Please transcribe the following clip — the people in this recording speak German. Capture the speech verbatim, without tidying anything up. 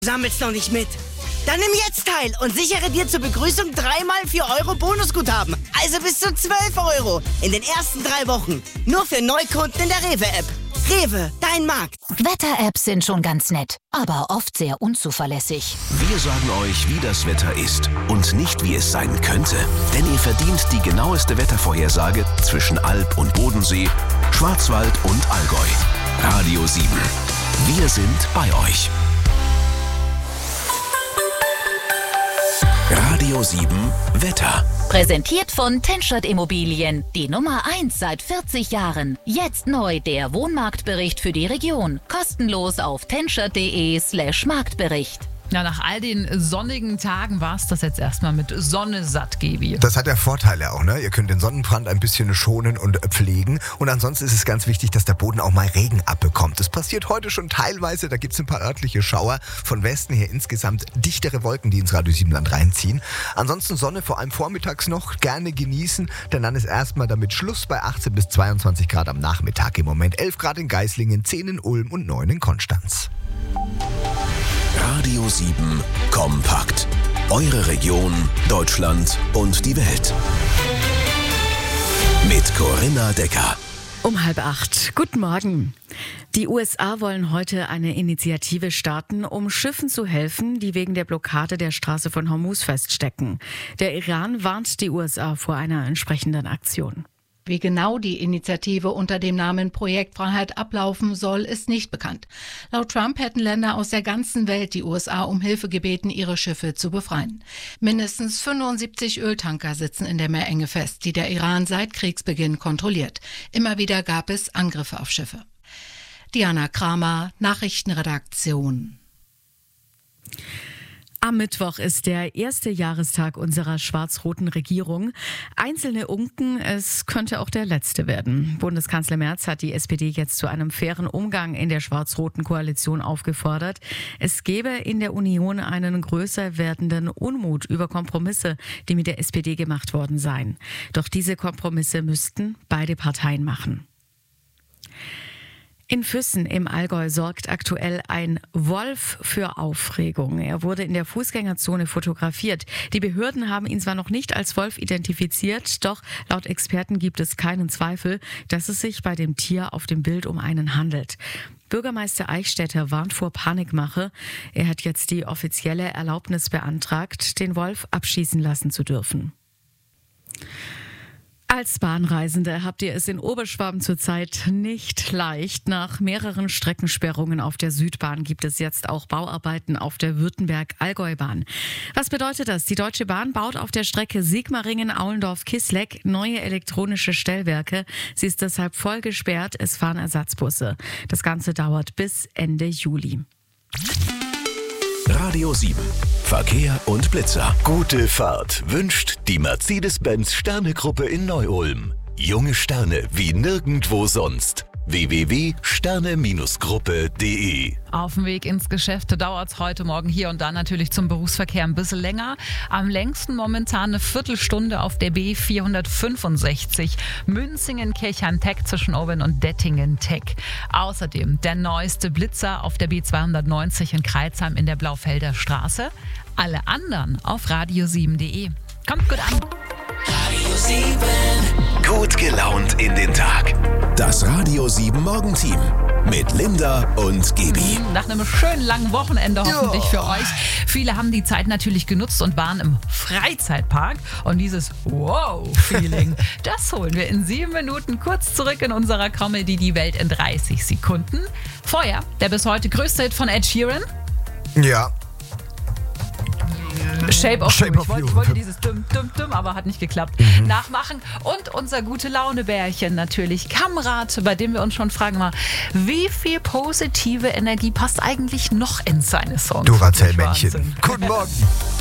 Sammelst noch nicht mit? Dann nimm jetzt teil und sichere dir zur Begrüßung dreimal vier Euro Bonusguthaben. Also bis zu zwölf Euro in den ersten drei Wochen. Nur für Neukunden in der Rewe-App. Rewe, dein Markt. Wetter-Apps sind schon ganz nett, aber oft sehr unzuverlässig. Wir sagen euch, wie das Wetter ist und nicht, wie es sein könnte. Denn ihr verdient die genaueste Wettervorhersage zwischen Alb und Bodensee, Schwarzwald und Allgäu. Radio sieben. Wir sind bei euch. Radio sieben Wetter. Präsentiert von Tenschert Immobilien, die Nummer eins seit vierzig Jahren. Jetzt neu der Wohnmarktbericht für die Region. Kostenlos auf tenschert.de slash Marktbericht. Ja, nach all den sonnigen Tagen war es das jetzt erstmal mit Sonne satt, Gebi. Das hat ja Vorteile auch, ne? Ihr könnt den Sonnenbrand ein bisschen schonen und pflegen. Und ansonsten ist es ganz wichtig, dass der Boden auch mal Regen abbekommt. Das passiert heute schon teilweise. Da gibt es ein paar örtliche Schauer. Von Westen her insgesamt dichtere Wolken, die ins Radio sieben Land reinziehen. Ansonsten Sonne, vor allem vormittags noch, gerne genießen. Denn dann ist erstmal damit Schluss bei achtzehn bis zweiundzwanzig Grad am Nachmittag im Moment. elf Grad in Geislingen, zehn in Ulm und neun in Konstanz. Radio sieben Kompakt. Eure Region, Deutschland und die Welt. Mit Corinna Decker. Um halb acht. Guten Morgen. Die U S A wollen heute eine Initiative starten, um Schiffen zu helfen, die wegen der Blockade der Straße von Hormuz feststecken. Der Iran warnt die U S A vor einer entsprechenden Aktion. Wie genau die Initiative unter dem Namen Projekt Freiheit ablaufen soll, ist nicht bekannt. Laut Trump hätten Länder aus der ganzen Welt die U S A um Hilfe gebeten, ihre Schiffe zu befreien. Mindestens fünfundsiebzig Öltanker sitzen in der Meerenge fest, die der Iran seit Kriegsbeginn kontrolliert. Immer wieder gab es Angriffe auf Schiffe. Diana Kramer, Nachrichtenredaktion. Am Mittwoch ist der erste Jahrestag unserer schwarz-roten Regierung. Einzelne unken, es könnte auch der letzte werden. Bundeskanzler Merz hat die S P D jetzt zu einem fairen Umgang in der schwarz-roten Koalition aufgefordert. Es gäbe in der Union einen größer werdenden Unmut über Kompromisse, die mit der S P D gemacht worden seien. Doch diese Kompromisse müssten beide Parteien machen. In Füssen im Allgäu sorgt aktuell ein Wolf für Aufregung. Er wurde in der Fußgängerzone fotografiert. Die Behörden haben ihn zwar noch nicht als Wolf identifiziert, doch laut Experten gibt es keinen Zweifel, dass es sich bei dem Tier auf dem Bild um einen handelt. Bürgermeister Eichstätter warnt vor Panikmache. Er hat jetzt die offizielle Erlaubnis beantragt, den Wolf abschießen lassen zu dürfen. Als Bahnreisende habt ihr es in Oberschwaben zurzeit nicht leicht. Nach mehreren Streckensperrungen auf der Südbahn gibt es jetzt auch Bauarbeiten auf der Württemberg-Allgäu-Bahn. Was bedeutet das? Die Deutsche Bahn baut auf der Strecke Sigmaringen-Aulendorf-Kisleck neue elektronische Stellwerke. Sie ist deshalb voll gesperrt. Es fahren Ersatzbusse. Das Ganze dauert bis Ende Juli. Radio sieben. Verkehr und Blitzer. Gute Fahrt wünscht die Mercedes-Benz Sterne-Gruppe in Neu-Ulm. Junge Sterne wie nirgendwo sonst. w w w punkt sterne Gruppe punkt de. Auf dem Weg ins Geschäft dauert es heute Morgen hier und da natürlich zum Berufsverkehr ein bisschen länger. Am längsten momentan eine Viertelstunde auf der B vierhundertfünfundsechzig Münzingen-Kirchheim-Tech zwischen Owen und Dettingen-Tech. Außerdem der neueste Blitzer auf der B zweihundertneunzig in Kreilsheim in der Blaufelder Straße. Alle anderen auf radio sieben punkt de. Kommt gut an. Radio sieben. Gut gelaunt in den Tag. Das Radio sieben Morgenteam mit Linda und Gebi. Nach einem schönen langen Wochenende hoffentlich für euch. Viele haben die Zeit natürlich genutzt und waren im Freizeitpark. Und dieses Wow-Feeling, das holen wir in sieben Minuten kurz zurück in unserer Comedy Die Welt in dreißig Sekunden. Vorher der bis heute größte Hit von Ed Sheeran. Ja. Shape of Shape You. of Ich wollte, You. wollte dieses Düm, Düm, Düm, aber hat nicht geklappt. Mhm. Nachmachen. Und unser Gute-Laune-Bärchen natürlich, Kamrat, bei dem wir uns schon fragen mal, wie viel positive Energie passt eigentlich noch in seine Songs? Duracell-Männchen. Wahnsinn. Guten Morgen.